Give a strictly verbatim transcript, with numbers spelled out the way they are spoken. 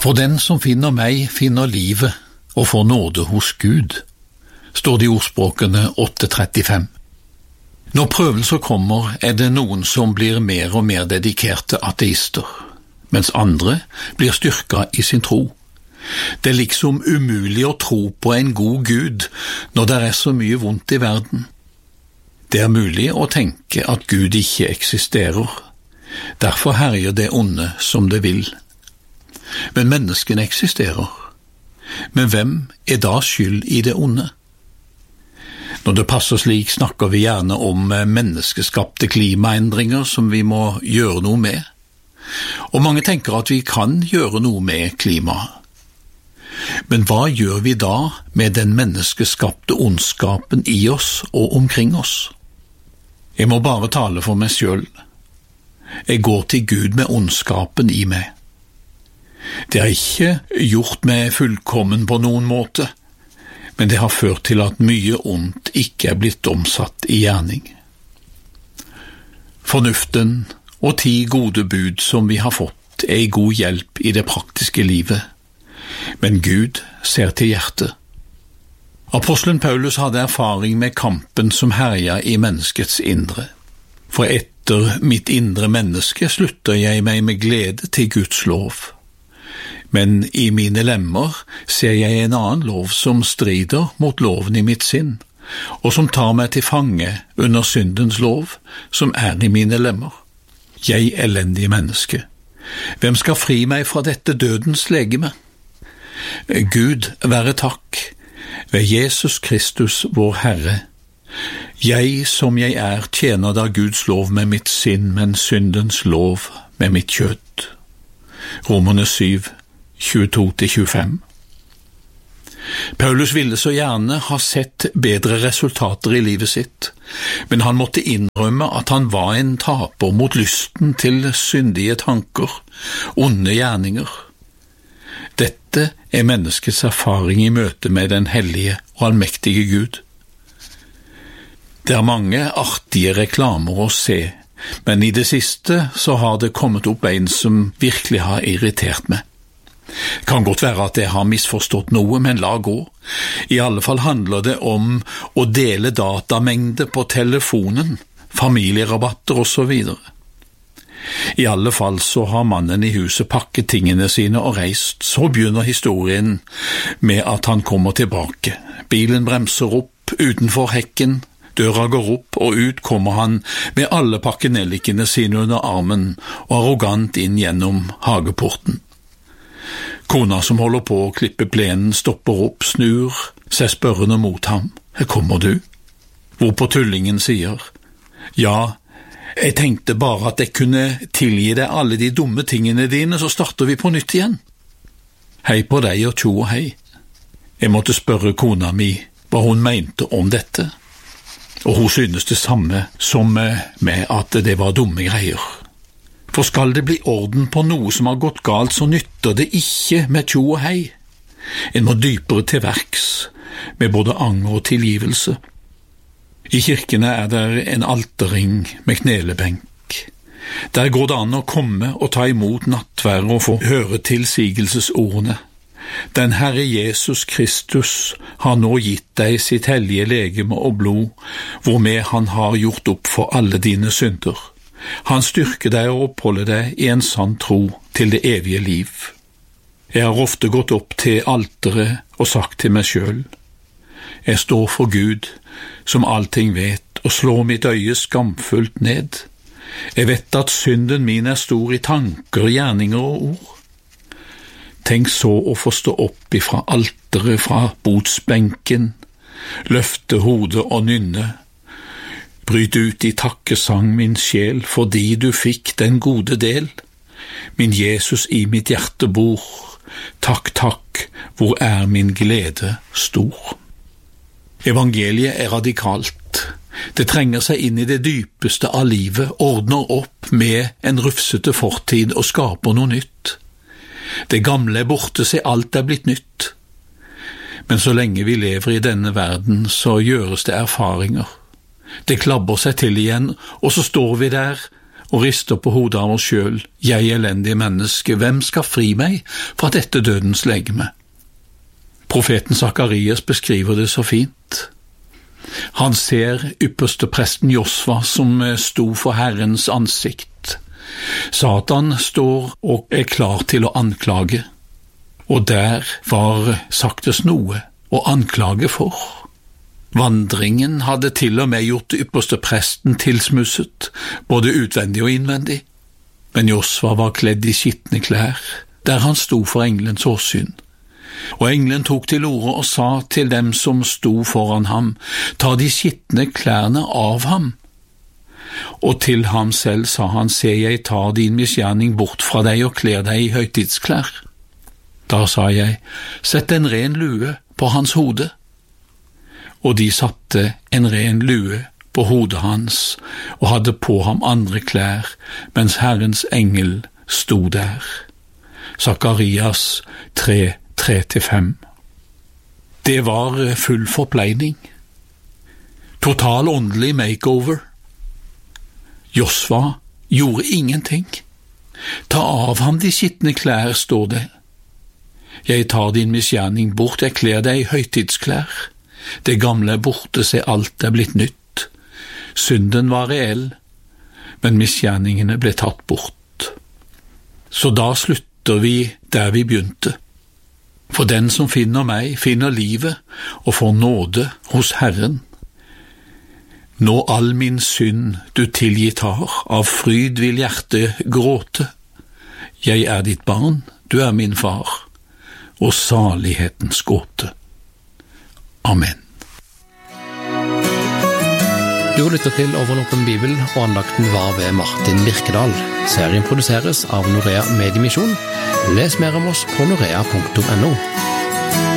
For den som finner meg, finner livet og får nåde hos Gud, står det i ordspråkene åtte trettifem. Når prøvelser kommer, er det noen som blir mer og mer dedikerte ateister, mens andre blir styrket i sin tro. Det er liksom umulig å tro på en god Gud når det er så mye vondt i verden. Det er mulig å tenke at Gud ikke eksisterer. Derfor herjer det onde som det vil. Men menneskene eksisterer. Men hvem er da skyld i det onde? Når det passer slik, snakker vi gjerne om menneskeskapte klimaendringer som vi må gjøre noe med. Og mange tenker at vi kan gjøre noe med klimaet. Men hva gjør vi da med den menneskeskapte ondskapen i oss og omkring oss? Jeg må bare tale for meg selv. Jeg går til Gud med ondskapen i meg. Det har ikke gjort meg fullkommen på noen måte, men det har ført til at mye ondt ikke er blitt omsatt i gjerning. Fornuften og ti gode bud som vi har fått er god hjelp i det praktiske livet, men Gud ser til hjertet. Apostelen Paulus hadde erfaring med kampen som herja i menneskets indre. For etter mitt indre menneske slutter jeg meg med glede til Guds lov. Men i mine lemmer ser jeg en annen lov som strider mot loven i mitt sinn, og som tar meg til fange under syndens lov, som er i mine lemmer. Jeg elendige menneske. Hvem skal fri meg fra dette dødens legeme? Gud være takk, ved Jesus Kristus vår Herre. Jeg som jeg er tjener da Guds lov med mitt sinn, men syndens lov med mitt kjøtt. Romerne syv, tjueto til tjuefem. Paulus ville så gjerne ha sett bedre resultater i livet sitt, men han måtte innrømme at han var en taper mot lysten til syndige tanker, onde gjerninger. Dette er menneskets erfaring i møte med den hellige og allmektige Gud. Det er mange artige reklamer å se, men i det siste så har det kommet opp en som virkelig har irritert meg. Kan godt være at jeg har misforstått noe, men la gå. I alle fall handler det om å dele datamengde på telefonen, familierabatter og så videre. I alle fall så har mannen i huset pakket tingene sine og reist. Så begynner historien med at han kommer tilbake. Bilen bremser opp utenfor hekken, døra går opp, og ut kommer han med alle pakkenellikene sine under armen og arrogant inn gjennom hageporten. Kona som holder på å klippe plenen stopper opp, snur, ser spørrende mot ham. «Her kommer du?» Hvorpå tullingen sier, «Ja, jeg tenkte bare at jeg kunne tilgi deg alle de dumme tingene dine, så starter vi på nytt igjen.» Hei på deg og tjo og hei. Jeg måtte spørre kona mi hva hun mente om dette, og hun synes det samme som med at det var dumme greier. For skal det bli orden på noe som har gått galt, så nytter det ikke med tjo og hei. En må dypere til verks, med både anger og tilgivelse. I kirkene er der en alterring med knelebenk. Der går det an å komme og ta imot nattverd og få høre tilsigelsesordene. Den Herre Jesus Kristus har nå gitt deg sitt hellige legeme og blod, hvormed han har gjort opp for alle dine synder. Han styrker deg og oppholder deg i en sann tro til det evige liv. Jeg har ofte gått opp til alteret og sagt til meg selv, jeg står for Gud, som allting vet, og slår mitt øye skamfullt ned. Jeg vet at synden min er stor i tanker, gjerninger og ord. Tenk så å få stå opp ifra alteret, fra botsbenken, løfte hodet og nynne. Bryt ut i takkesang min sjel, fordi du fikk den gode del. Min Jesus i mitt hjerte bor, takk, takk, hvor er min glede stor. Evangeliet er radikalt. Det trenger seg inn i det dypeste av livet, ordner opp med en rufsete fortid og skaper noe nytt. Det gamle er borte, se alt er blitt nytt. Men så lenge vi lever i denne verden, så gjøres det erfaringer. Det klabber seg til igjen, og så står vi der og rister på hodet av oss sjøl. Jeg elendige menneske, hvem skal fri meg fra dette dødens legeme? Profeten Zakarias beskriver det så fint. Han ser ypperste presten Josva som sto for Herrens ansikt. Satan står og er klar til å anklage, og der var saktes noe å anklage for. Vandringen hadde til og med gjort ypperste presten tilsmusset, både utvendig og innvendig. Men Josva var kledd i skitne klær, der han sto for englens åsyn. Og englen tok til orde og sa til dem som sto foran ham, ta de skitne klærne av ham. Og til ham selv sa han, se, jeg tar din misgjerning bort fra deg og kler deg i høytidsklær. Da sa jeg, sett en ren lue på hans hode. Og de satte en ren lue på hodet hans og hadde på ham andre klær, mens Herrens engel sto der. Zakarias tre, tre til fem. Det var full forpleining. Total åndelig makeover. Josva gjorde ingenting. Ta av ham de skitne klær, står det. Jeg tar din misgjerning bort, jeg kler deg i høytidsklær. Det gamle er borte, se, alt er blitt nytt. Synden var reell, men misgjerningene ble tatt bort. Så da slutter vi der vi begynte. For den som finner meg, finner livet og får nåde hos Herren. Nå all min synd du tilgitt har, av fryd vil hjertet gråte. Jeg er ditt barn, du er min far, og salighetens gåte. Amen. Du lytter til Overlåpen Bibel, og andakten var ved Martin Birkedal. Serien produseres av Norea Mediemisjon. Les mer om oss på norea punktum no.